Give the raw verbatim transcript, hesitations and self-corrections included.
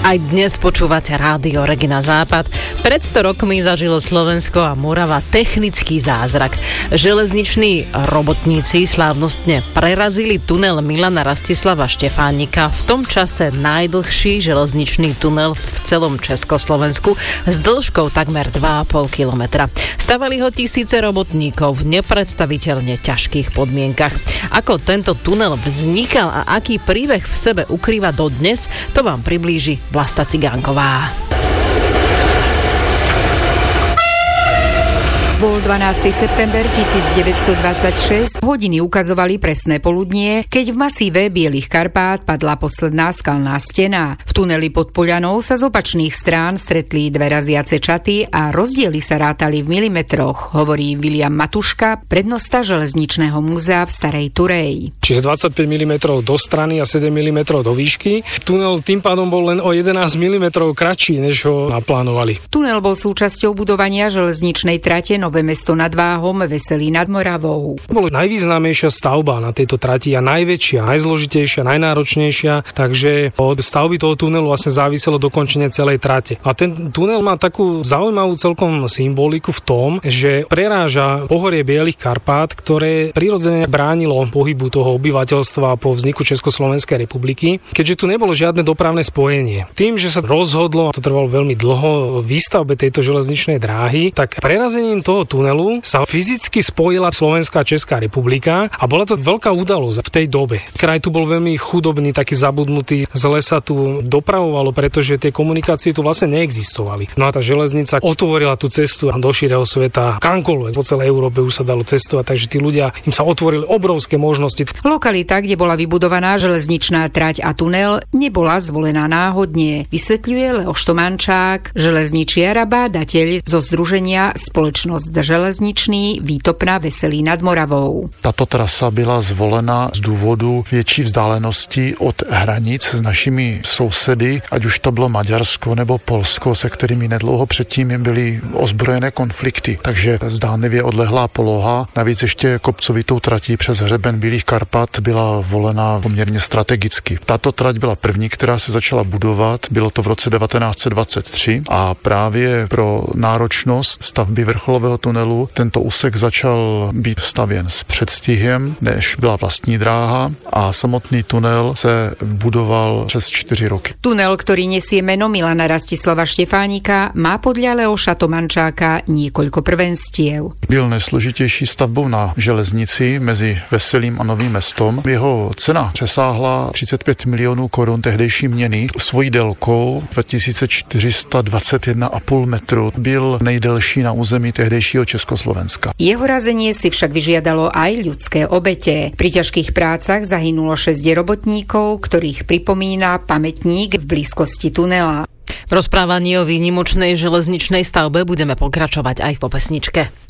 Aj dnes počúvate rádio Regina Západ. Pred sto rokmi zažilo Slovensko a Morava technický zázrak. Železniční robotníci slávnostne prerazili tunel Milana Rastislava Štefánika, v tom čase najdlhší železničný tunel v celom Československu s dĺžkou takmer dva a pol kilometra. Stavali ho tisíce robotníkov v nepredstaviteľne ťažkých podmienkach. Ako tento tunel vznikal a aký príbeh v sebe ukrýva dodnes, to vám priblíži Vlasta Cigánková. Bol dvanásteho september tisícdeväťstodvadsaťšesť, hodiny ukazovali presné poludnie, keď v masíve Bielých Karpát padla posledná skalná stena. V tuneli pod Poľanou sa z opačných strán stretli dve raziace čaty a rozdiely sa rátali v milimetroch, hovorí Viliam Matuška, prednosta Železničného múzea v Starej Turej. Čiže dvadsaťpäť milimetrov do strany a sedem milimetrov do výšky. Tunel tým pádom bol len o jedenásť milimetrov kratší, než ho naplánovali. Tunel bol súčasťou budovania železničnej trate Nové Mesto nad Váhom, Veselí nad Moravou. To bola najvýznamnejšia stavba na tejto trati a najväčšia, najzložitejšia, najnáročnejšia, takže od stavby toho tunelu vlastne záviselo dokončenie celej trate. A ten tunel má takú zaujímavú celkom symboliku v tom, že preráža pohorie Bielých Karpát, ktoré prirodzene bránilo pohybu toho obyvateľstva po vzniku Československej republiky, keďže tu nebolo žiadne dopravné spojenie. Tým, že sa rozhodlo, a to trvalo veľmi dlho, výstavbe tejto železničnej dráhy, tak prerazením toho tunelu sa fyzicky spojila Slovenská a Česká republika a bola to veľká udalosť v tej dobe. Kraj tu bol veľmi chudobný, taký zabudnutý, zle sa tu dopravovalo, pretože tie komunikácie tu vlastne neexistovali. No a tá železnica otvorila tú cestu do širého sveta, kamkoľvek po celej Európe už sa dalo cestovať, takže tí ľudia, im sa otvorili obrovské možnosti. Lokalita, kde bola vybudovaná železničná trať a tunel, nebola zvolená náhodne, vysvetľuje Leoš Tomančák, železničiar a bádateľ zo združenia Společnosť železničný Výtopna Veselí nad Moravou. Tato trasa byla zvolena z důvodu větší vzdálenosti od hranic s našimi sousedy, ať už to bylo Maďarsko nebo Polsko, se kterými nedlouho předtím byly ozbrojené konflikty. Takže zdánlivě odlehlá poloha, navíc ještě kopcovitou tratí přes hřeben Bílých Karpat byla volena poměrně strategicky. Tato trať byla první, která se začala budovat, bylo to v roce devatenáct set dvacet tři a právě pro náročnost stavby vrcholového tunelu tento úsek začal být stavěn s předstihem, než byla vlastní dráha a samotný tunel se budoval přes čtyři roky. Tunel, ktorý nesie meno Milana Rastislava Štefánika, má podľa Leoša Tomančáka niekoľko prvenstiev. Byl nejsložitější stavbou na železnici mezi Veselím a Novým Mestom. Jeho cena přesáhla třicet pět milionů korun tehdejší měny. Svojí délkou dva tisíce čtyři sta dvacet jedna a půl metru byl nejdelší na území tehdejšího Československa. Jeho razenie si však vyžiadalo aj ľudské obete. Pri ťažkých prácach zahynulo šesť robotníkov, ktorých pripomína pamätník v blízkosti tunela. V rozprávaní o výnimočnej železničnej stavbe budeme pokračovať aj po pesničke.